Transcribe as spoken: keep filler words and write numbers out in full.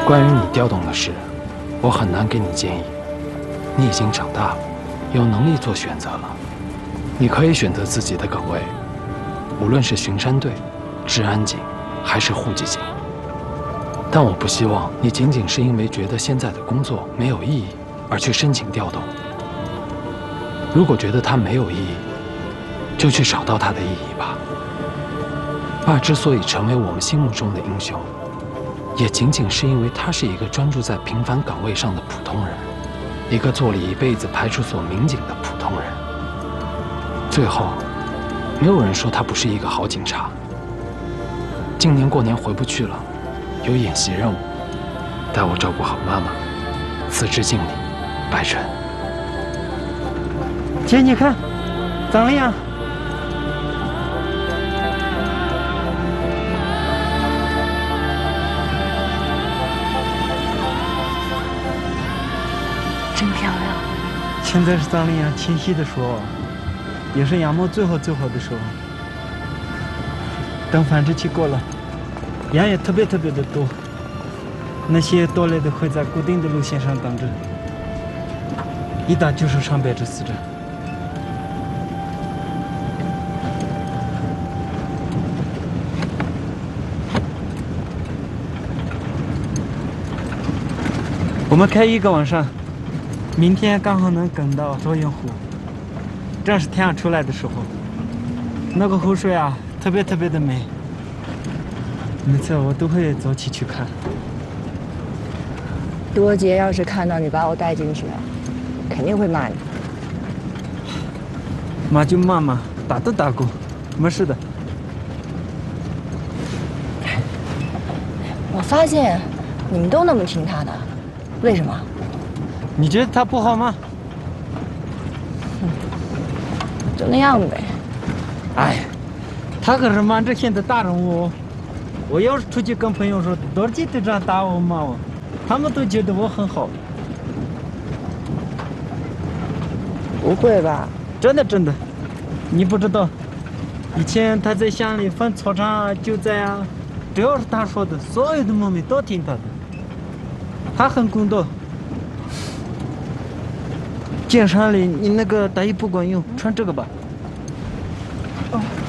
关于你调动的事，我很难给你建议。你已经长大了，有能力做选择了。你可以选择自己的岗位，无论是巡山队、治安警，还是户籍警。但我不希望你仅仅是因为觉得现在的工作没有意义而去申请调动。如果觉得它没有意义，就去找到它的意义吧。爸之所以成为我们心目中的英雄，也仅仅是因为他是一个专注在平凡岗位上的普通人，一个做了一辈子派出所民警的普通人。最后，没有人说他不是一个好警察。今年过年回不去了，有演习任务，代我照顾好妈妈。此致敬礼，白晨。 姐，你看，怎么样？ 真漂亮。 现在是藏羚羊迁徙的时候，也是羊毛最好最好的时候。等繁殖期过了，羊也特别特别的多。那些多来的会在固定的路线上等着，一打就是上百只、四只。我们开一个晚上，明天刚好能赶到卓云湖，正是太阳出来的时候。那个湖水啊，特别特别的美，每次我都会早起去看。 多杰要是看到你把我带进去了，肯定会骂你。 骂就骂嘛，打都打过，没事的。 我发现你们都那么听他的，为什么？ 你觉得他不好吗？ 就那样呗。 哎，他可是满这县的大人物。我要是出去跟朋友说，多记得这样打我骂我，他们都觉得我很好。 不会吧？ 真的真的，你不知道，以前他在乡里分草场啊、救灾啊，只要是他说的，所有的牧民都听他的。他很公道。进山里，你那个大衣不管用，穿这个吧。哦。